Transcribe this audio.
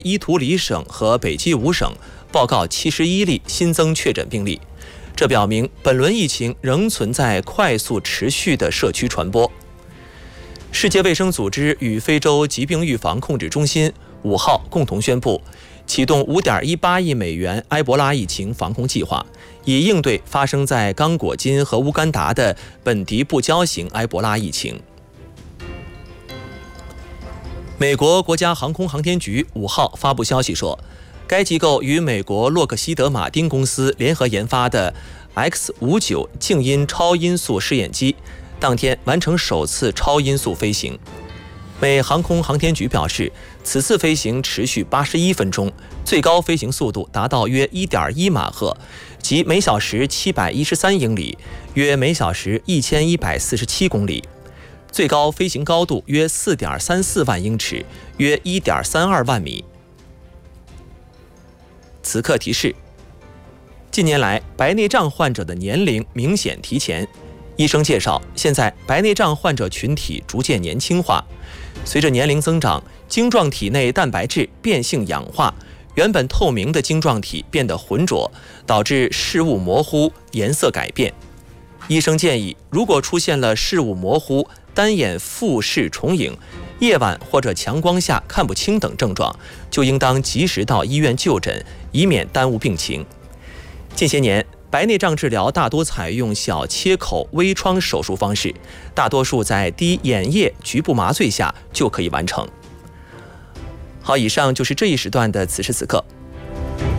伊图里省和北基伍省报告71例新增确诊病例，这表明本轮疫情仍存在快速持续的社区传播。世界卫生组织与非洲疾病预防控制中心5号共同宣布，启动5.18亿美元埃博拉疫情防控计划，以应对发生在刚果金和乌干达的本迪布胶型埃博拉疫情。美国国家航空航天局5号发布消息说，该机构与美国洛克希德马丁公司联合研发的 X-59静音超音速试验机当天完成首次超音速飞行。美航空航天局表示，此次飞行持续81分钟，最高飞行速度达到约 1.1 马赫，即每小时713英里，约每小时1147公里。最高飞行高度约 4.34 万英尺，约 1.32 万米。此刻提示：近年来，白内障患者的年龄明显提前。医生介绍，现在白内障患者群体逐渐年轻化，随着年龄增长，晶状体内蛋白质变性氧化，原本透明的晶状体变得浑浊，导致视物模糊、颜色改变。医生建议，如果出现了视物模糊、单眼复视重影、夜晚或者强光下看不清等症状，就应当及时到医院就诊，以免耽误病情。近些年，白内障治疗大多采用小切口微创手术方式，大多数在低眼液局部麻醉下就可以完成。好，以上就是这一时段的此时此刻。